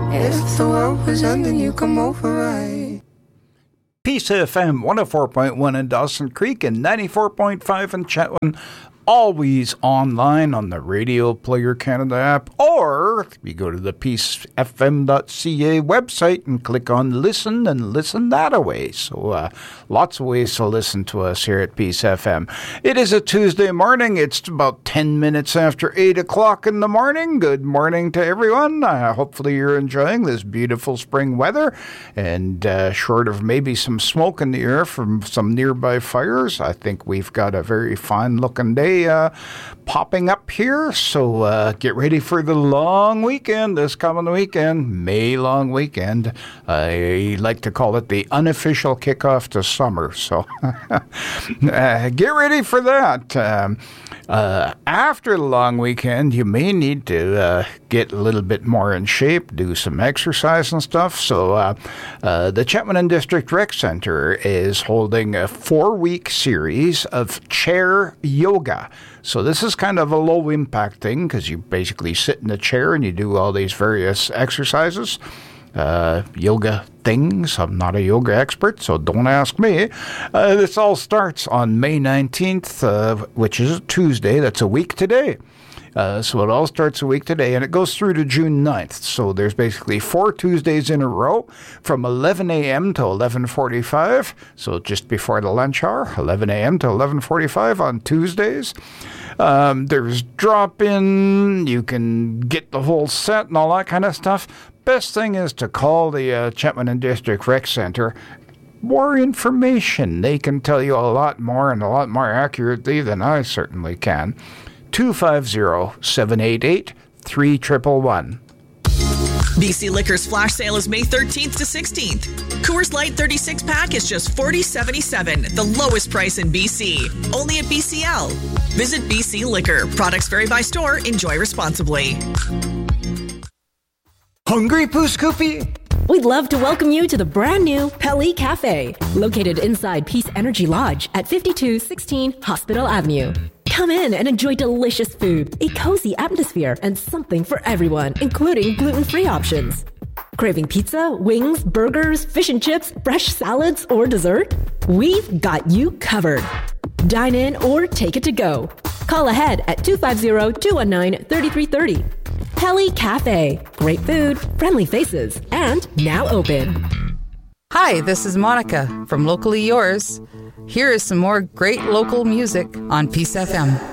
If the world was ending, you come over, right? Peace FM 104.1 in Dawson Creek and 94.5 in Chetwynd. Always online on the Radio Player Canada app, or you go to the peacefm.ca website and click on listen and listen that away. So lots of ways to listen to us here at Peace FM. It is a Tuesday morning. It's about 10 minutes after 8 o'clock in the morning. Good morning to everyone. Hopefully you're enjoying this beautiful spring weather, and short of maybe some smoke in the air from some nearby fires, I think we've got a very fine looking day popping up here, so get ready for the long weekend this coming weekend, May long weekend. I like to call it the unofficial kickoff to summer, so get ready for that. After the long weekend, you may need to get a little bit more in shape, do some exercise and stuff. So the Chetwynd District Rec Centre is holding a 4-week series of chair yoga. So this is kind of a low-impact thing because you basically sit in a chair and you do all these various exercises. Yoga things. I'm not a yoga expert, so don't ask me. This all starts on May 19th, which is a Tuesday. That's a week today. So it all starts a week today, and it goes through to June 9th. So there's basically 4 Tuesdays in a row from 11 a.m. to 11:45. So just before the lunch hour, 11 a.m. to 11:45 on Tuesdays. There's drop-in. You can get the whole set and all that kind of stuff. Best thing is to call the Chetwynd District Rec Centre. More information. They can tell you a lot more and a lot more accurately than I certainly can. 250-788-3111. BC Liquor's flash sale is May 13th to 16th. Coors Light 36-pack is just $40.77, the lowest price in BC. Only at BCL. Visit BC Liquor. Products vary by store. Enjoy responsibly. Hungry, Poo Scoopy? We'd love to welcome you to the brand new Pelly Cafe, located inside Peace Energy Lodge at 5216 Hospital Avenue. Come in and enjoy delicious food, a cozy atmosphere, and something for everyone, including gluten-free options. Craving pizza, wings, burgers, fish and chips, fresh salads, or dessert? We've got you covered. Dine in or take it to go. Call ahead at 250-219-3330. Pelly Cafe. Great food, friendly faces, and now open. Hi, this is Monica from Locally Yours. Here is some more great local music on Peace FM.